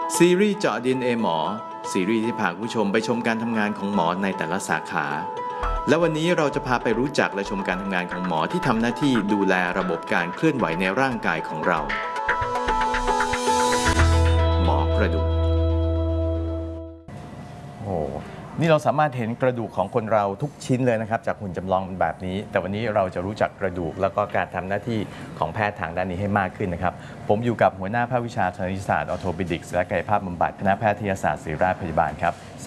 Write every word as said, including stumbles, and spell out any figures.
ซีรีส์เจาะ ดี เอ็น เอ หมอซีรีส์ที่พาผู้ชมไปชมการทำงานของหมอในแต่ละสาขาและวันนี้เราจะพาไปรู้จักและชมการทำงานของหมอที่ทำหน้าที่ดูแลระบบการเคลื่อนไหวในร่างกายของเราหมอกระดูกโอ้นี่เราสามารถเห็นกระดูกของคนเราทุกชิ้นเลยนะครับจากหุ่นจำลองแบบนี้แต่วันนี้เราจะรู้จักกระดูกแล้วก็การทำหน้าที่ของแพทย์ทางด้านนี้ให้มากขึ้นนะครับผมอยู่กับหัวหน้าภาควิชาธนศาสตร์ออร์โทปิดิกส์และกายภาพบำบัดคณะแพทยศาสตร์ศิริราชพยาบาลครับ